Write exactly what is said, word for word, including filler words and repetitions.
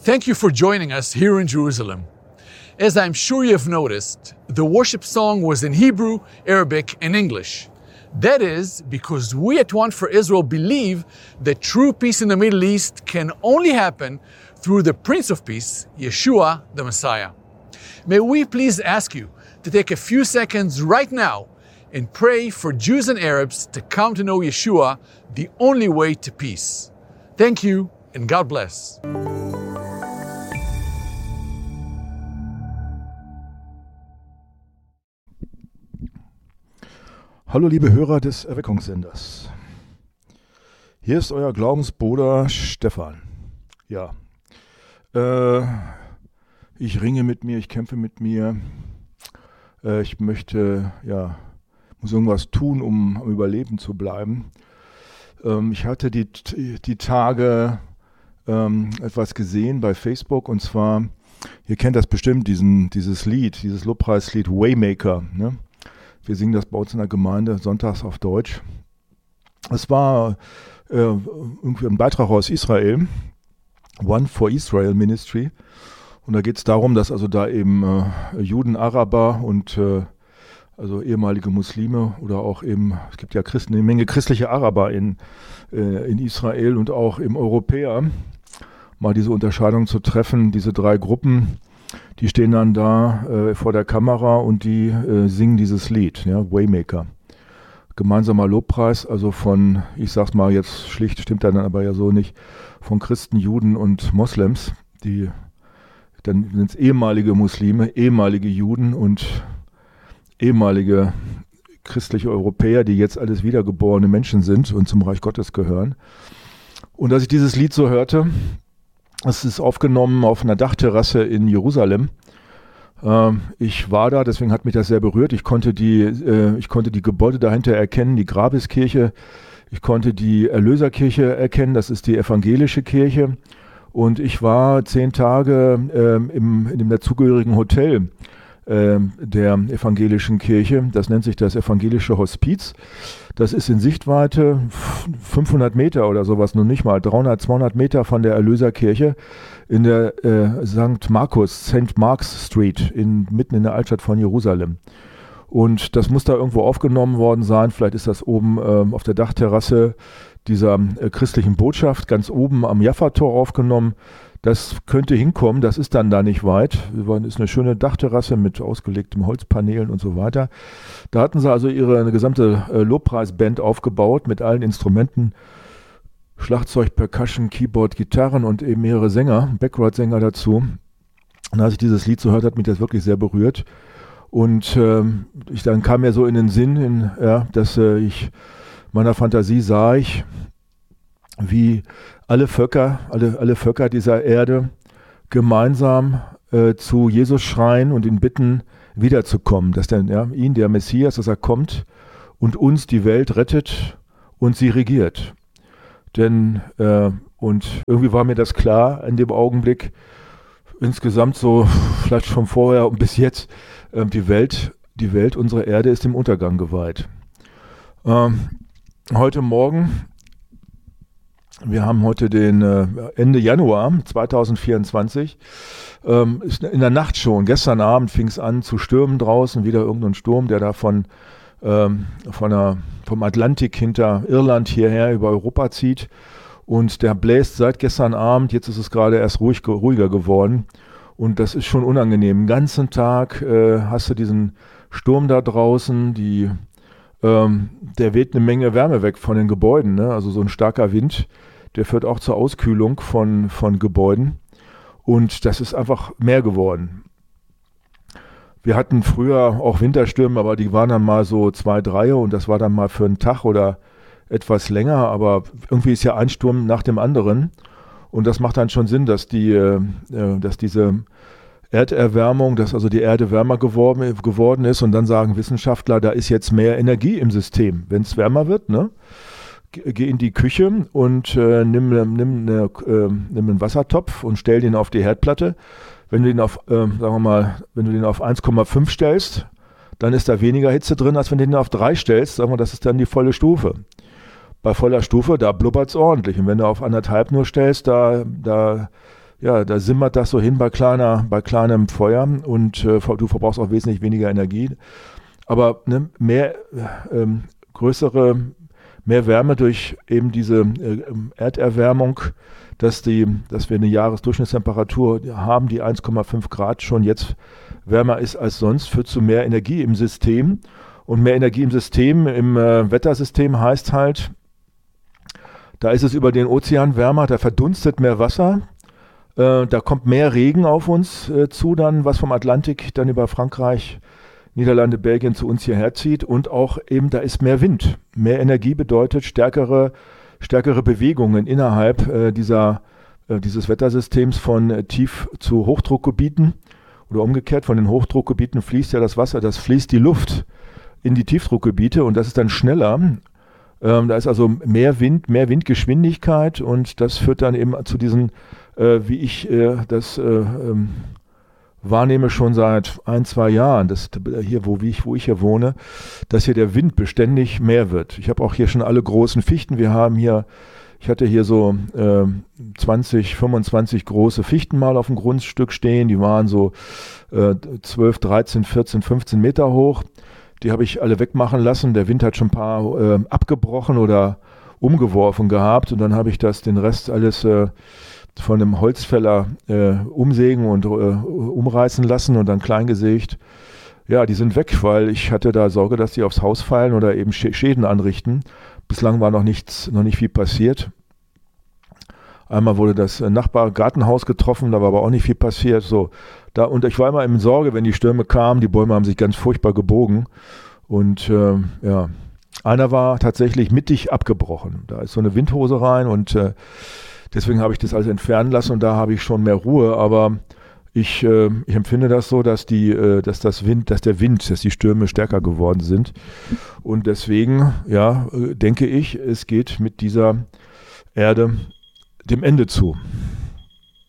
Thank you for joining us here in Jerusalem. As I'm sure you've noticed, the worship song was in Hebrew, Arabic, and English. That is because we at One for Israel believe that true peace in the Middle East can only happen through the Prince of Peace, Yeshua, the Messiah. May we please ask you to take a few seconds right now and pray for Jews and Arabs to come to know Yeshua, the only way to peace. Thank you and God bless. Hallo liebe Hörer des Erweckungssenders. Hier ist euer Glaubensbruder Stefan. Ja, äh, ich ringe mit mir, ich kämpfe mit mir. Äh, ich möchte, ja, muss irgendwas tun, um am Überleben zu bleiben. Ähm, ich hatte die, die Tage ähm, etwas gesehen bei Facebook, und zwar, ihr kennt das bestimmt, diesen, dieses Lied, dieses Lobpreislied Waymaker, ne? Wir singen das bei uns in der Gemeinde sonntags auf Deutsch. Es war äh, irgendwie ein Beitrag aus Israel, One for Israel Ministry. Und da geht es darum, dass also da eben äh, Juden, Araber und äh, also ehemalige Muslime oder auch eben, es gibt ja Christen, eine Menge christliche Araber in, äh, in Israel und auch im Europäer, mal diese Unterscheidung zu treffen, diese drei Gruppen. Die stehen dann da äh, vor der Kamera und die äh, singen dieses Lied, ja, Waymaker. Gemeinsamer Lobpreis, also von, ich sag's mal jetzt schlicht, stimmt dann aber ja so nicht, von Christen, Juden und Moslems, die, dann sind es ehemalige Muslime, ehemalige Juden und ehemalige christliche Europäer, die jetzt alles wiedergeborene Menschen sind und zum Reich Gottes gehören. Und als ich dieses Lied so hörte, es ist aufgenommen auf einer Dachterrasse in Jerusalem. Ähm, ich war da, deswegen hat mich das sehr berührt. Ich konnte die, äh, ich konnte die Gebäude dahinter erkennen, die Grabeskirche. Ich konnte die Erlöserkirche erkennen, das ist die evangelische Kirche. Und ich war zehn Tage ähm, im, in dem dazugehörigen Hotel ähm, der evangelischen Kirche. Das nennt sich das evangelische Hospiz. Das ist in Sichtweite fünfhundert Meter oder sowas, noch nicht mal, dreihundert, zweihundert Meter von der Erlöserkirche in der äh, Sankt Markus, Saint Mark's Street, in, mitten in der Altstadt von Jerusalem. Und das muss da irgendwo aufgenommen worden sein. Vielleicht ist das oben äh, auf der Dachterrasse dieser äh, christlichen Botschaft, ganz oben am Jaffa-Tor aufgenommen. Das könnte hinkommen, das ist dann da nicht weit. Das ist eine schöne Dachterrasse mit ausgelegten Holzpaneelen und so weiter. Da hatten sie also ihre eine gesamte äh, Lobpreisband aufgebaut mit allen Instrumenten, Schlagzeug, Percussion, Keyboard, Gitarren und eben mehrere Sänger, Background-Sänger dazu. Und als ich dieses Lied so hörte, hat mich das wirklich sehr berührt. Und äh, ich, dann kam mir so in den Sinn, in, ja, dass äh, ich meiner Fantasie sah ich, wie alle Völker, alle, alle Völker dieser Erde gemeinsam äh, zu Jesus schreien und ihn bitten, wiederzukommen, dass der, ja, ihn, der Messias, dass er kommt und uns die Welt rettet und sie regiert. Denn, äh, und irgendwie war mir das klar in dem Augenblick, insgesamt so, vielleicht schon vorher und bis jetzt, äh, die Welt, die Welt, unsere Erde ist dem Untergang geweiht. Ähm, heute Morgen, wir haben heute den äh, Ende Januar zweitausendvierundzwanzig, ähm, ist in der Nacht schon, gestern Abend fing es an zu stürmen draußen, wieder irgendein Sturm, der da von, ähm, von der, vom Atlantik hinter Irland hierher über Europa zieht, und der bläst seit gestern Abend, jetzt ist es gerade erst ruhig, ruhiger geworden, und das ist schon unangenehm. Den ganzen Tag äh, hast du diesen Sturm da draußen, die Ähm, der weht eine Menge Wärme weg von den Gebäuden, ne? Also so ein starker Wind, der führt auch zur Auskühlung von, von Gebäuden, und das ist einfach mehr geworden. Wir hatten früher auch Winterstürme, aber die waren dann mal so zwei, drei, und das war dann mal für einen Tag oder etwas länger, aber irgendwie ist ja ein Sturm nach dem anderen, und das macht dann schon Sinn, dass die, äh, dass diese Erderwärmung, dass also die Erde wärmer geworden, geworden ist, und dann sagen Wissenschaftler, da ist jetzt mehr Energie im System. Wenn es wärmer wird, ne, geh in die Küche und äh, nimm, nimm, eine, äh, nimm einen Wassertopf und stell den auf die Herdplatte. Wenn du den auf, äh, sagen wir mal, wenn du den auf eins Komma fünf stellst, dann ist da weniger Hitze drin, als wenn du den auf drei stellst. Sagen wir, das ist dann die volle Stufe. Bei voller Stufe, da blubbert es ordentlich. Und wenn du auf anderthalb nur stellst, da, da ja, da simmert das so hin bei kleiner, bei kleinem Feuer und äh, du verbrauchst auch wesentlich weniger Energie. Aber ne, mehr, ähm, größere, mehr Wärme durch eben diese äh, Erderwärmung, dass, die, dass wir eine Jahresdurchschnittstemperatur haben, die eins Komma fünf Grad schon jetzt wärmer ist als sonst, führt zu mehr Energie im System. Und mehr Energie im System, im äh, Wettersystem heißt halt, da ist es über den Ozean wärmer, da verdunstet mehr Wasser, äh, da kommt mehr Regen auf uns äh, zu, dann was vom Atlantik dann über Frankreich, Niederlande, Belgien zu uns hierher zieht und auch eben da ist mehr Wind. Mehr Energie bedeutet stärkere, stärkere Bewegungen innerhalb äh, dieser, äh, dieses Wettersystems von äh, Tief- zu Hochdruckgebieten oder umgekehrt. Von den Hochdruckgebieten fließt ja das Wasser, das fließt die Luft in die Tiefdruckgebiete und das ist dann schneller. Ähm, da ist also mehr Wind, mehr Windgeschwindigkeit und das führt dann eben zu diesen, äh, wie ich äh, das äh, ähm, wahrnehme schon seit ein, zwei Jahren, das, hier, wo ich, wo ich hier wohne, dass hier der Wind beständig mehr wird. Ich habe auch hier schon alle großen Fichten. Wir haben hier, ich hatte hier so äh, zwanzig, fünfundzwanzig große Fichten mal auf dem Grundstück stehen. Die waren so äh, zwölf, dreizehn, vierzehn, fünfzehn Meter hoch. Die habe ich alle wegmachen lassen. Der Wind hat schon ein paar äh, abgebrochen oder umgeworfen gehabt. Und dann habe ich das, den Rest alles äh, von einem Holzfäller äh, umsägen und äh, umreißen lassen und dann klein gesägt. Ja, die sind weg, weil ich hatte da Sorge, dass die aufs Haus fallen oder eben Schäden anrichten. Bislang war noch nichts, noch nicht viel passiert. Einmal wurde das Nachbargartenhaus getroffen, da war aber auch nicht viel passiert. So, da, und ich war immer in Sorge, wenn die Stürme kamen, die Bäume haben sich ganz furchtbar gebogen. Und äh, ja, einer war tatsächlich mittig abgebrochen. Da ist so eine Windhose rein und äh, deswegen habe ich das alles entfernen lassen und da habe ich schon mehr Ruhe, aber ich, äh, ich empfinde das so, dass die, äh, dass das Wind, dass der Wind, dass die Stürme stärker geworden sind und deswegen, ja, äh, denke ich, es geht mit dieser Erde dem Ende zu.